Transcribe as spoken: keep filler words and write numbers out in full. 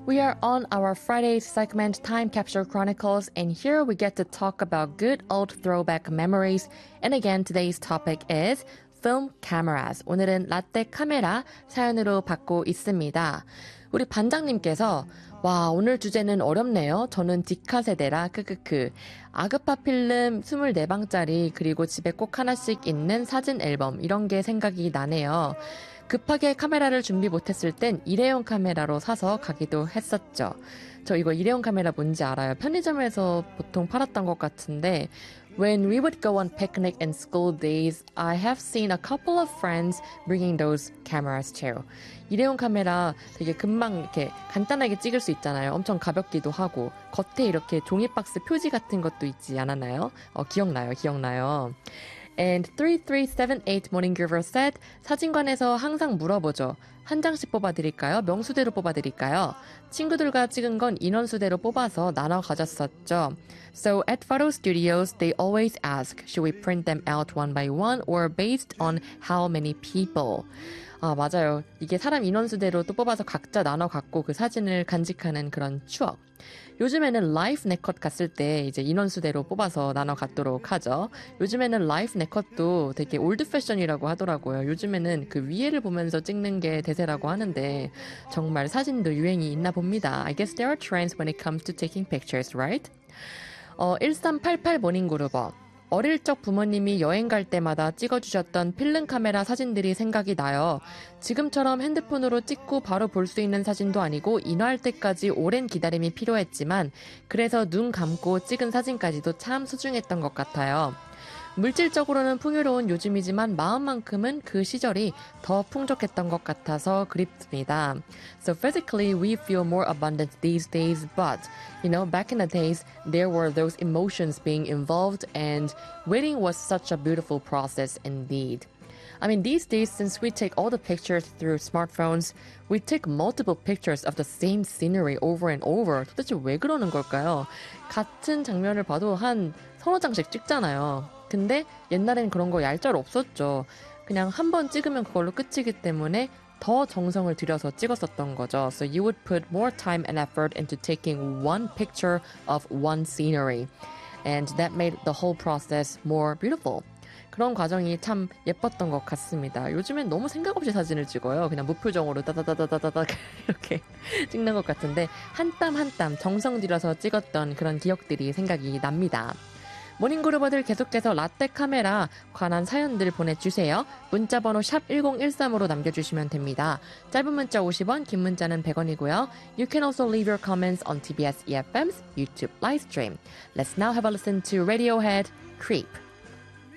We are on our Friday segment Time Capsule Chronicles, and here we get to talk about good old throwback memories. And again, today's topic is film cameras. 오늘은 라떼 카메라 사연으로 받고 있습니다. 우리 반장님께서 와, 오늘 주제는 어렵네요. 저는 디카 세대라 크크크. 아그파 필름 이십사 방짜리 그리고 집에 꼭 하나씩 있는 사진 앨범 이런 게 생각이 나네요. 급하게 카메라를 준비 못했을 땐 일회용 카메라로 사서 가기도 했었죠. 저 이거 일회용 카메라 뭔지 알아요. 편의점에서 보통 팔았던 것 같은데 When we would go on picnic in school days, I have seen a couple of friends bringing those cameras too. 일회용 카메라 되게 금방 이렇게 간단하게 찍을 수 있잖아요. 엄청 가볍기도 하고 겉에 이렇게 종이박스 표지 같은 것도 있지 않았나요? 어, 기억나요, 기억나요. And three three seven eight Morning Giver said, 사진관에서 항상 물어보죠. 한 장씩 뽑아드릴까요? 명수대로 뽑아드릴까요? 친구들과 찍은 건 인원수대로 뽑아서 나눠 가졌었죠. So at photo studios, they always ask, should we print them out one by one or based on how many people? 아, 맞아요. 이게 사람 인원수대로 또 뽑아서 각자 나눠 갖고 그 사진을 간직하는 그런 추억. 요즘에는 라이프 네컷 갔을 때 이제 인원수대로 뽑아서 나눠 갖도록 하죠. 요즘에는 라이프 네컷도 되게 올드 패션이라고 하더라고요. 요즘에는 그 위에를 보면서 찍는 게 대세라고 하는데 정말 사진도 유행이 있나 봅니다. I guess there are trends when it comes to taking pictures, right? 어, 일삼팔팔 모닝그루버. 어릴 적 부모님이 여행 갈 때마다 찍어주셨던 필름 카메라 사진들이 생각이 나요. 지금처럼 핸드폰으로 찍고 바로 볼 수 있는 사진도 아니고 인화할 때까지 오랜 기다림이 필요했지만 그래서 눈 감고 찍은 사진까지도 참 소중했던 것 같아요. 물질적으로는 풍요로운 요즘이지만 마음만큼은 그 시절이 더 풍족했던 것 같아서 그립습니다. So physically we feel more abundant these days, but you know, back in the days there were those emotions being involved and waiting was such a beautiful process indeed. I mean, these days, since we take all the pictures through smartphones, we take multiple pictures of the same scenery over and over. 도대체 왜 그러는 걸까요? 같은 장면을 봐도 한 서너 장씩 찍잖아요. 근데 옛날엔 그런 거 얄짤 없었죠. 그냥 한 번 찍으면 그걸로 끝이기 때문에 더 정성을 들여서 찍었었던 거죠. So you would put more time and effort into taking one picture of one scenery. And that made the whole process more beautiful. 그런 과정이 참 예뻤던 것 같습니다. 요즘엔 너무 생각 없이 사진을 찍어요. 그냥 무표정으로 따다다다다다다 이렇게 찍는 것 같은데 한 땀 한 땀 정성 들여서 찍었던 그런 기억들이 생각이 납니다. 모닝그루버들 계속해서 라떼 카메라 관한 사연들 보내주세요. 문자번호 샵 일공일삼으로 남겨주시면 됩니다. 짧은 문자 오십 원, 긴 문자는 백 원이고요. You can also leave your comments on 티비에스 이에프엠's YouTube livestream. Let's now have a listen to Radiohead, Creep.